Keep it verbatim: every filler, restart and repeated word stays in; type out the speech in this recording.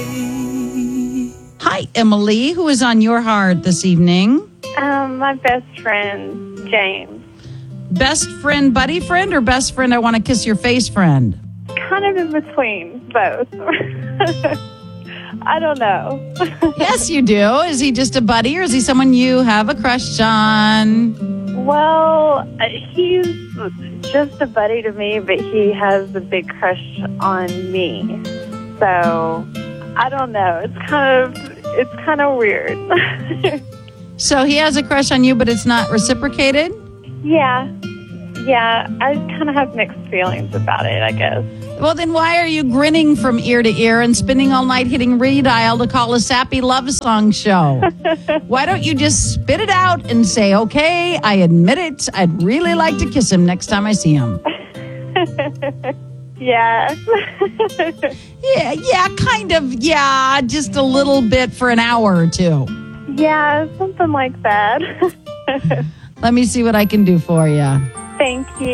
Hi, Emily. Who is on your heart this evening? Um, my best friend, James. Best friend, buddy friend, or best friend, I want to kiss your face friend? Kind of in between, both. I don't know. Yes, you do. Is he just a buddy, or is he someone you have a crush on? Well, uh, he's just a buddy to me, but he has a big crush on me. So, I don't know. It's kind of, it's kind of weird. So he has a crush on you, but it's not reciprocated? Yeah. Yeah, I kind of have mixed feelings about it, I guess. Well, then why are you grinning from ear to ear and spending all night hitting redial to call a sappy love song show? Why don't you just spit it out and say, okay, I admit it. I'd really like to kiss him next time I see him. Yeah. Yeah, yeah, kind of. Yeah, just a little bit for an hour or two. Yeah, something like that. Let me see what I can do for you. Thank you.